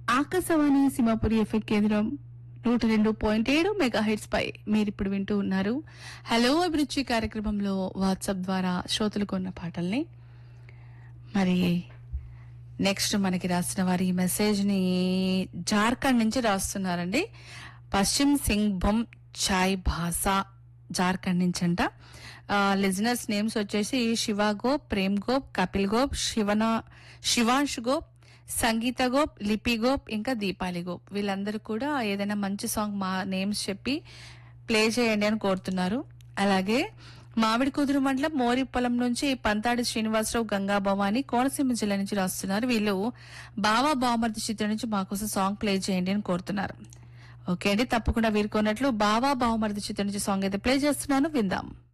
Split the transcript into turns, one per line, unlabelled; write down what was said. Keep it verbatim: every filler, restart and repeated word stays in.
Akashvani Simhapuri FM కేంద్రం నూట రెండు పాయింట్ ఏడు మెగా హెడ్స్ పై మీరిప్పుడు వింటూ ఉన్నారు హలో అభిరుచి కార్యక్రమంలో వాట్సాప్ ద్వారా శ్రోతలు కొన్న పాటల్ని. మరి నెక్స్ట్ మనకి రాసిన వారి ఈ మెసేజ్ ని జార్ఖండ్ నుంచి రాస్తున్నారండి. పశ్చిమ్ సింగ్ భమ్ చాయ్ భాషా జార్ఖండ్ నుంచి అంట. లిజనర్స్ నేమ్స్ వచ్చేసి శివ గోప్, ప్రేమ్ గోప్, కపిల్ గోప్, శివన శివాంశ్ గోప్, సంగీత గోప్, లిపి గోప్, ఇంకా దీపాలి గోప్. వీళ్ళందరూ కూడా ఏదైనా మంచి సాంగ్ మా నేమ్స్ చెప్పి ప్లే చేయండి అని కోరుతున్నారు. అలాగే మామిడి కుదురు మండలం మోరి పొలం నుంచి పంతాడి శ్రీనివాసరావు, గంగా భవాని కోనసీమ జిల్లా నుంచి రాస్తున్నారు. వీళ్ళు బావా బావమర్ది చిత్రం నుంచి మాకోసం సాంగ్ ప్లే చేయండి అని కోరుతున్నారు. ఓకే అండి, తప్పకుండా వీరు కొన్నట్లు బావా బావమర్ది చిత్రం నుంచి సాంగ్ అయితే ప్లే చేస్తున్నాను, విందాం.